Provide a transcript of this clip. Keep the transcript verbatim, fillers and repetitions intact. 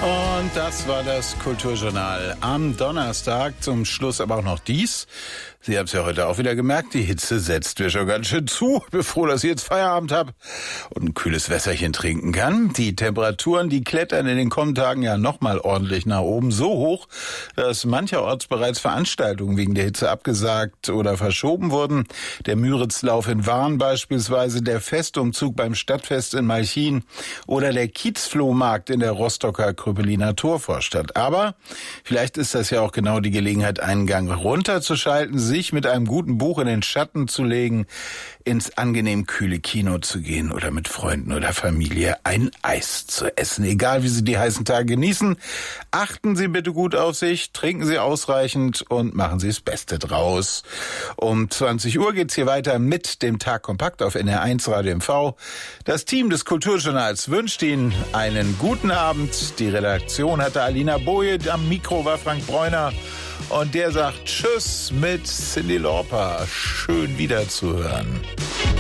Und das war das Kulturjournal am Donnerstag. Zum Schluss aber auch noch dies. Sie haben es ja heute auch wieder gemerkt, die Hitze setzt mir schon ganz schön zu. Ich bin froh, dass ich jetzt Feierabend habe und ein kühles Wässerchen trinken kann. Die Temperaturen, die klettern in den kommenden Tagen ja nochmal ordentlich nach oben. So hoch, dass mancherorts bereits Veranstaltungen wegen der Hitze abgesagt oder verschoben wurden. Der Müritzlauf in Warn beispielsweise, der Festumzug beim Stadtfest in Malchin oder der Kiezflohmarkt in der Rostocker Krüppeliner Torvorstadt. Aber vielleicht ist das ja auch genau die Gelegenheit, einen Gang runterzuschalten, sich mit einem guten Buch in den Schatten zu legen, ins angenehm kühle Kino zu gehen oder mit Freunden oder Familie ein Eis zu essen. Egal, wie Sie die heißen Tage genießen, achten Sie bitte gut auf sich, trinken Sie ausreichend und machen Sie das Beste draus. Um zwanzig Uhr geht's hier weiter mit dem Tag Kompakt auf N R eins Radio M V. Das Team des Kulturjournals wünscht Ihnen einen guten Abend. Die Redaktion hatte Alina Boje, am Mikro war Frank Bräuner. Und der sagt Tschüss mit Cyndi Lauper. Schön wiederzuhören.